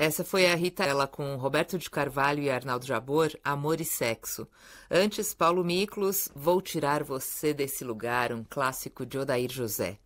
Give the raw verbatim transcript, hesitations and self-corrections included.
Essa foi a Rita ela com Roberto de Carvalho e Arnaldo Jabor, Amor e Sexo. Antes, Paulo Miklos, Vou Tirar Você Desse Lugar, um clássico de Odair José.